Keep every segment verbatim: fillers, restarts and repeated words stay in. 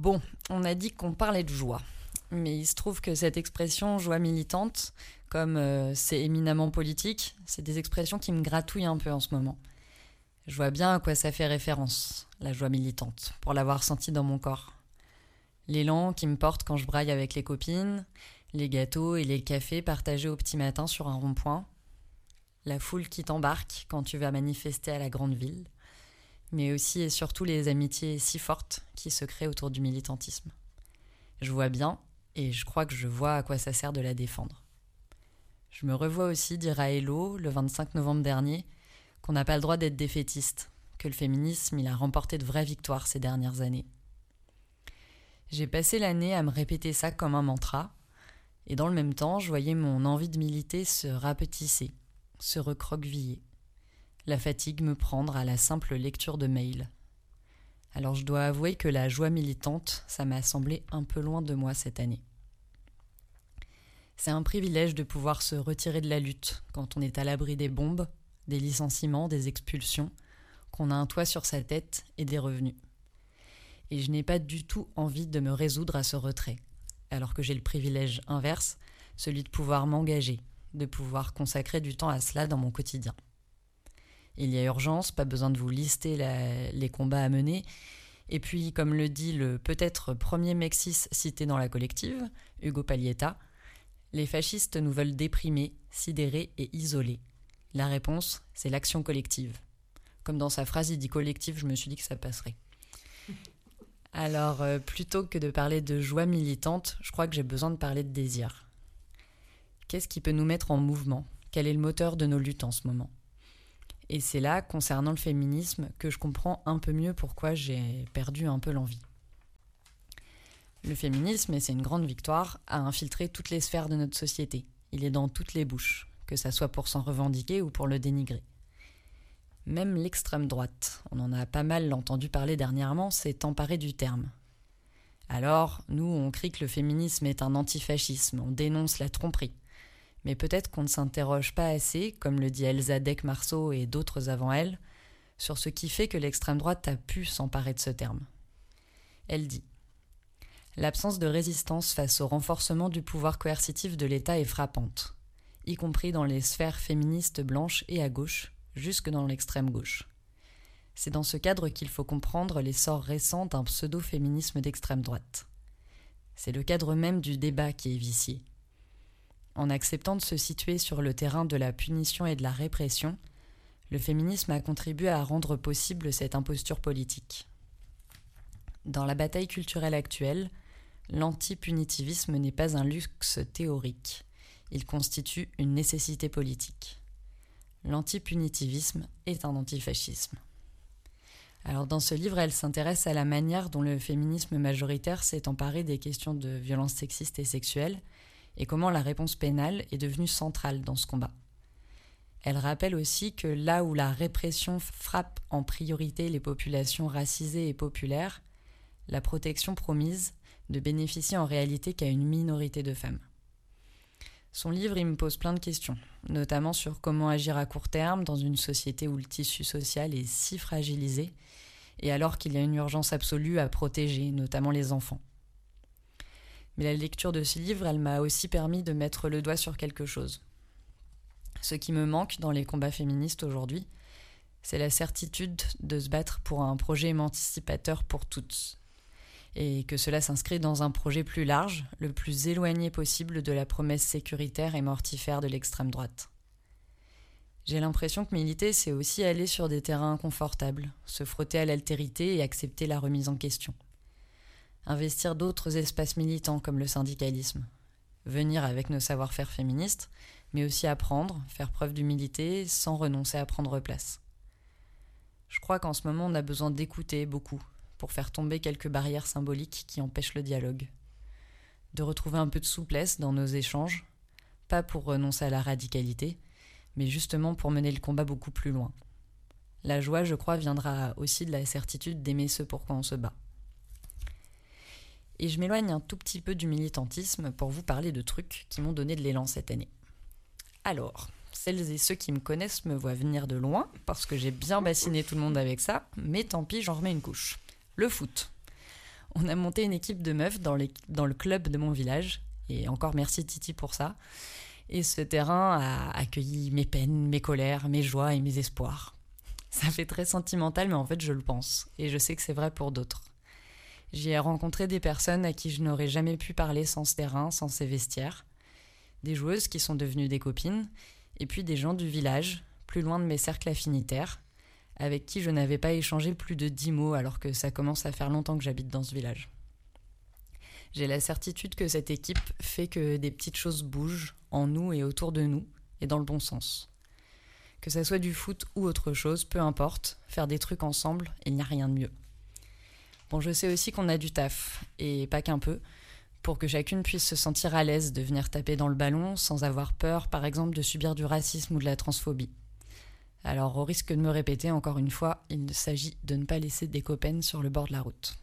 Bon, on a dit qu'on parlait de joie, mais il se trouve que cette expression joie militante, comme euh, c'est éminemment politique, c'est des expressions qui me gratouillent un peu en ce moment. Je vois bien à quoi ça fait référence, la joie militante, pour l'avoir sentie dans mon corps. L'élan qui me porte quand je braille avec les copines, les gâteaux et les cafés partagés au petit matin sur un rond-point, la foule qui t'embarque quand tu vas manifester à la grande ville, mais aussi et surtout les amitiés si fortes qui se créent autour du militantisme. Je vois bien, et je crois que je vois à quoi ça sert de la défendre. Je me revois aussi dire à Hello, le vingt-cinq novembre dernier, qu'on n'a pas le droit d'être défaitiste, que le féminisme il a remporté de vraies victoires ces dernières années. J'ai passé l'année à me répéter ça comme un mantra, et dans le même temps, je voyais mon envie de militer se rapetisser, se recroqueviller. La fatigue me prendre à la simple lecture de mails. Alors je dois avouer que la joie militante, ça m'a semblé un peu loin de moi cette année. C'est un privilège de pouvoir se retirer de la lutte quand on est à l'abri des bombes, des licenciements, des expulsions, qu'on a un toit sur sa tête et des revenus. Et je n'ai pas du tout envie de me résoudre à ce retrait, alors que j'ai le privilège inverse, celui de pouvoir m'engager, de pouvoir consacrer du temps à cela dans mon quotidien. Il y a urgence, pas besoin de vous lister la, les combats à mener. Et puis, comme le dit le peut-être premier Mexis cité dans la collective, Hugo Paglietta, les fascistes nous veulent déprimer, sidérer et isoler. La réponse, c'est l'action collective. Comme dans sa phrase, il dit collective, je me suis dit que ça passerait. Alors, euh, plutôt que de parler de joie militante, je crois que j'ai besoin de parler de désir. Qu'est-ce qui peut nous mettre en mouvement ? Quel est le moteur de nos luttes en ce moment ? Et c'est là, concernant le féminisme, que je comprends un peu mieux pourquoi j'ai perdu un peu l'envie. Le féminisme, et c'est une grande victoire, a infiltré toutes les sphères de notre société. Il est dans toutes les bouches, que ça soit pour s'en revendiquer ou pour le dénigrer. Même l'extrême droite, on en a pas mal entendu parler dernièrement, s'est emparée du terme. Alors, nous, on crie que le féminisme est un antifascisme, on dénonce la tromperie. Mais peut-être qu'on ne s'interroge pas assez, comme le dit Elsa Deck-Marceau et d'autres avant elle, sur ce qui fait que l'extrême droite a pu s'emparer de ce terme. Elle dit « L'absence de résistance face au renforcement du pouvoir coercitif de l'État est frappante, y compris dans les sphères féministes blanches et à gauche, jusque dans l'extrême gauche. C'est dans ce cadre qu'il faut comprendre l'essor récent d'un pseudo-féminisme d'extrême droite. C'est le cadre même du débat qui est vicié. En acceptant de se situer sur le terrain de la punition et de la répression, le féminisme a contribué à rendre possible cette imposture politique. Dans la bataille culturelle actuelle, l'antipunitivisme n'est pas un luxe théorique, il constitue une nécessité politique. L'antipunitivisme est un antifascisme. Alors dans ce livre, elle s'intéresse à la manière dont le féminisme majoritaire s'est emparé des questions de violences sexistes et sexuelles, et comment la réponse pénale est devenue centrale dans ce combat. Elle rappelle aussi que là où la répression frappe en priorité les populations racisées et populaires, la protection promise ne bénéficie en réalité qu'à une minorité de femmes. Son livre, il me pose plein de questions, notamment sur comment agir à court terme dans une société où le tissu social est si fragilisé, et alors qu'il y a une urgence absolue à protéger, notamment les enfants. Mais la lecture de ce livre, elle m'a aussi permis de mettre le doigt sur quelque chose. Ce qui me manque dans les combats féministes aujourd'hui, c'est la certitude de se battre pour un projet émancipateur pour toutes. Et que cela s'inscrit dans un projet plus large, le plus éloigné possible de la promesse sécuritaire et mortifère de l'extrême droite. J'ai l'impression que militer, c'est aussi aller sur des terrains inconfortables, se frotter à l'altérité et accepter la remise en question. Investir d'autres espaces militants comme le syndicalisme. Venir avec nos savoir-faire féministes, mais aussi apprendre, faire preuve d'humilité sans renoncer à prendre place. Je crois qu'en ce moment, on a besoin d'écouter beaucoup pour faire tomber quelques barrières symboliques qui empêchent le dialogue. De retrouver un peu de souplesse dans nos échanges, pas pour renoncer à la radicalité, mais justement pour mener le combat beaucoup plus loin. La joie, je crois, viendra aussi de la certitude d'aimer ce pour quoi on se bat. Et je m'éloigne un tout petit peu du militantisme pour vous parler de trucs qui m'ont donné de l'élan cette année. Alors, celles et ceux qui me connaissent me voient venir de loin, parce que j'ai bien bassiné tout le monde avec ça, mais tant pis, j'en remets une couche. Le foot. On a monté une équipe de meufs dans, les, dans le club de mon village, et encore merci Titi pour ça. Et ce terrain a accueilli mes peines, mes colères, mes joies et mes espoirs. Ça fait très sentimental, mais en fait je le pense, et je sais que c'est vrai pour d'autres. J'y ai rencontré des personnes à qui je n'aurais jamais pu parler sans ce terrain, sans ces vestiaires. Des joueuses qui sont devenues des copines, et puis des gens du village, plus loin de mes cercles affinitaires, avec qui je n'avais pas échangé plus de dix mots alors que ça commence à faire longtemps que j'habite dans ce village. J'ai la certitude que cette équipe fait que des petites choses bougent en nous et autour de nous, et dans le bon sens. Que ça soit du foot ou autre chose, peu importe, faire des trucs ensemble, il n'y a rien de mieux. Bon, je sais aussi qu'on a du taf, et pas qu'un peu, pour que chacune puisse se sentir à l'aise de venir taper dans le ballon sans avoir peur, par exemple, de subir du racisme ou de la transphobie. Alors, au risque de me répéter encore une fois, il s'agit de ne pas laisser des copains sur le bord de la route.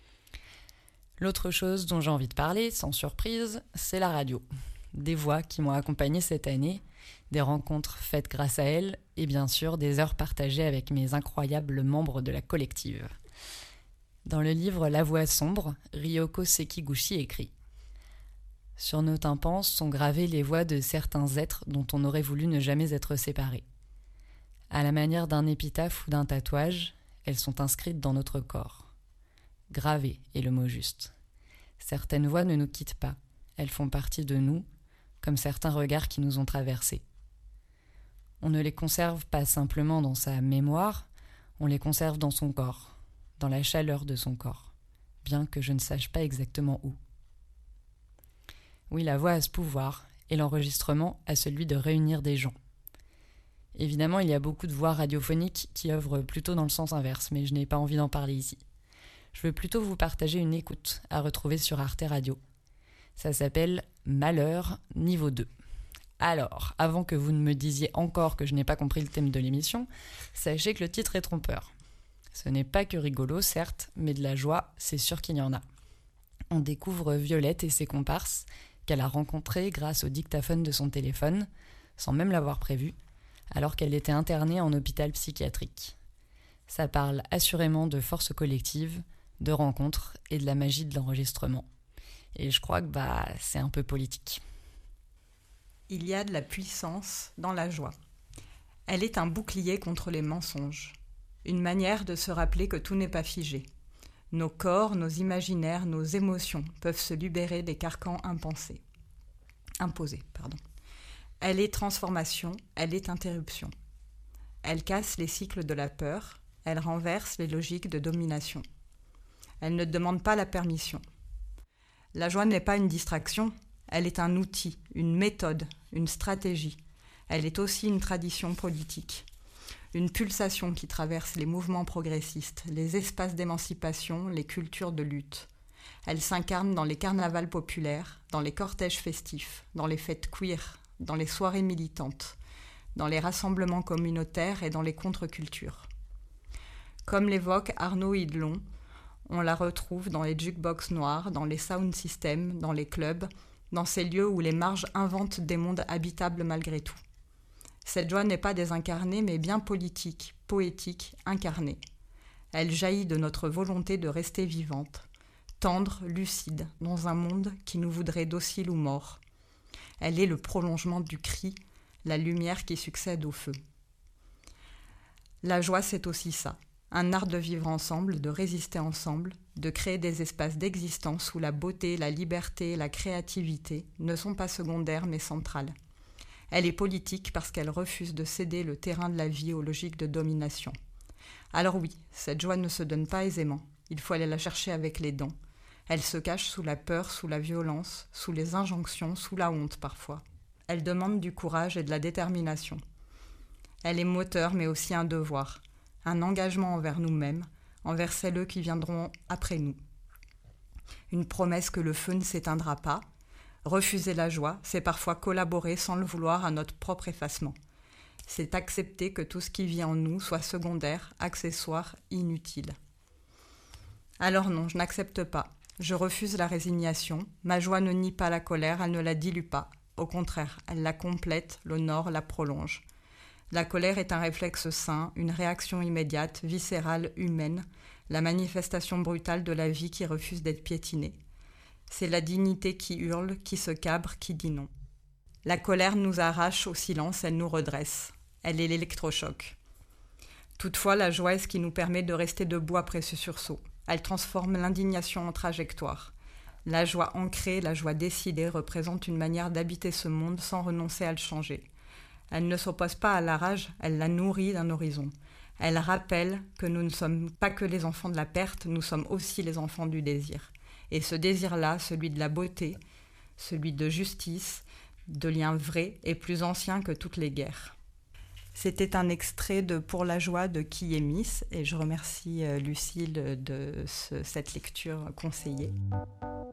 L'autre chose dont j'ai envie de parler, sans surprise, c'est la radio. Des voix qui m'ont accompagnée cette année, des rencontres faites grâce à elles, et bien sûr des heures partagées avec mes incroyables membres de la collective. Dans le livre La Voix sombre, Ryoko Sekiguchi écrit « Sur nos tympans sont gravées les voix de certains êtres dont on aurait voulu ne jamais être séparés. À la manière d'un épitaphe ou d'un tatouage, elles sont inscrites dans notre corps. Gravées est le mot juste. Certaines voix ne nous quittent pas, elles font partie de nous, comme certains regards qui nous ont traversés. On ne les conserve pas simplement dans sa mémoire, on les conserve dans son corps, dans la chaleur de son corps, bien que je ne sache pas exactement où. Oui, la voix a ce pouvoir, et l'enregistrement a celui de réunir des gens. Évidemment, il y a beaucoup de voix radiophoniques qui œuvrent plutôt dans le sens inverse, mais je n'ai pas envie d'en parler ici. Je veux plutôt vous partager une écoute à retrouver sur Arte Radio. Ça s'appelle « Malheur, niveau deux ». Alors, avant que vous ne me disiez encore que je n'ai pas compris le thème de l'émission, sachez que le titre est trompeur. Ce n'est pas que rigolo, certes, mais de la joie, c'est sûr qu'il y en a. On découvre Violette et ses comparses, qu'elle a rencontrés grâce au dictaphone de son téléphone, sans même l'avoir prévu, alors qu'elle était internée en hôpital psychiatrique. Ça parle assurément de force collective, de rencontres et de la magie de l'enregistrement. Et je crois que bah, c'est un peu politique. Il y a de la puissance dans la joie. Elle est un bouclier contre les mensonges. Une manière de se rappeler que tout n'est pas figé. Nos corps, nos imaginaires, nos émotions peuvent se libérer des carcans impensés. Imposés, pardon. Elle est transformation, elle est interruption. Elle casse les cycles de la peur, elle renverse les logiques de domination. Elle ne demande pas la permission. La joie n'est pas une distraction, elle est un outil, une méthode, une stratégie. Elle est aussi une tradition politique. Une pulsation qui traverse les mouvements progressistes, les espaces d'émancipation, les cultures de lutte. Elle s'incarne dans les carnavals populaires, dans les cortèges festifs, dans les fêtes queer, dans les soirées militantes, dans les rassemblements communautaires et dans les contre-cultures. Comme l'évoque Arnaud Hidelon, on la retrouve dans les jukebox noirs, dans les sound systems, dans les clubs, dans ces lieux où les marges inventent des mondes habitables malgré tout. Cette joie n'est pas désincarnée, mais bien politique, poétique, incarnée. Elle jaillit de notre volonté de rester vivante, tendre, lucide, dans un monde qui nous voudrait docile ou mort. Elle est le prolongement du cri, la lumière qui succède au feu. La joie, c'est aussi ça. Un art de vivre ensemble, de résister ensemble, de créer des espaces d'existence où la beauté, la liberté, la créativité ne sont pas secondaires mais centrales. Elle est politique parce qu'elle refuse de céder le terrain de la vie aux logiques de domination. Alors oui, cette joie ne se donne pas aisément. Il faut aller la chercher avec les dents. Elle se cache sous la peur, sous la violence, sous les injonctions, sous la honte parfois. Elle demande du courage et de la détermination. Elle est moteur mais aussi un devoir. Un engagement envers nous-mêmes, envers celles qui viendront après nous. Une promesse que le feu ne s'éteindra pas. Refuser la joie, c'est parfois collaborer sans le vouloir à notre propre effacement. C'est accepter que tout ce qui vit en nous soit secondaire, accessoire, inutile. Alors non, je n'accepte pas. Je refuse la résignation. Ma joie ne nie pas la colère, elle ne la dilue pas. Au contraire, elle la complète, l'honore, la prolonge. La colère est un réflexe sain, une réaction immédiate, viscérale, humaine. la manifestation brutale de la vie qui refuse d'être piétinée. C'est la dignité qui hurle, qui se cabre, qui dit non. La colère nous arrache au silence, elle nous redresse. Elle est l'électrochoc. Toutefois, la joie est ce qui nous permet de rester debout après ce sursaut. Elle transforme l'indignation en trajectoire. La joie ancrée, la joie décidée représente une manière d'habiter ce monde sans renoncer à le changer. Elle ne s'oppose pas à la rage, elle la nourrit d'un horizon. Elle rappelle que nous ne sommes pas que les enfants de la perte, nous sommes aussi les enfants du désir. Et ce désir-là, celui de la beauté, celui de justice, de liens vrais, est plus ancien que toutes les guerres. C'était un extrait de Pour la joie de Qui est Miss, et je remercie Lucille de ce, cette lecture conseillée.